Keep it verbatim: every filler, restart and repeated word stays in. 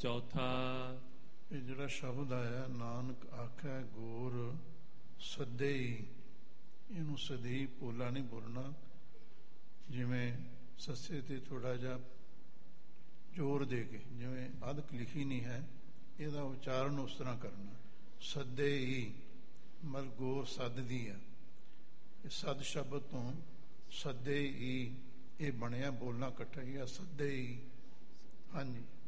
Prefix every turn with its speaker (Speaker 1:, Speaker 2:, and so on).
Speaker 1: ਚੌਥਾ।
Speaker 2: ਇਹ ਜਿਹੜਾ ਸ਼ਬਦ ਆਇਆ, ਨਾਨਕ ਆਖੈ ਗੌਰ ਸਦਈ, ਇਹਨੂੰ ਸਦਈ ਪੋਲਾ ਨਹੀਂ ਬੋਲਣਾ, ਜਿਵੇਂ ਸੱਸੇ ਤੇ ਥੋੜਾ ਜਿਹਾ ਜ਼ੋਰ ਦੇ ਕੇ, ਜਿਵੇਂ ਅਧਕ ਲਿਖੀ ਨਹੀਂ ਹੈ, ਇਹਦਾ ਉਚਾਰਨ ਉਸ ਤਰ੍ਹਾਂ ਕਰਨਾ। ਸੱਦੇ ਹੀ ਮਲ ਗੌਰ ਸੱਦਦੀ ਆ, ਇਹ ਸਦ ਸ਼ਬਦ ਤੋਂ ਸੱਦੇ ਹੀ ਇਹ ਬਣਿਆ, ਬੋਲਣਾ ਇਕੱਠਾ ਹੀ ਆ, ਸੱਦੇ ਹੀ। ਹਾਂਜੀ।